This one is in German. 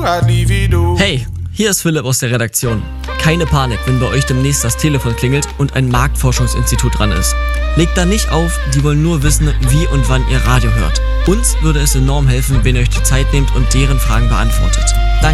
Hey, hier ist Philipp aus der Redaktion. Keine Panik, wenn bei euch demnächst das Telefon klingelt und ein Marktforschungsinstitut dran ist. Legt da nicht auf, die wollen nur wissen, wie und wann ihr Radio hört. Uns würde es enorm helfen, wenn ihr euch die Zeit nehmt und deren Fragen beantwortet. Danke.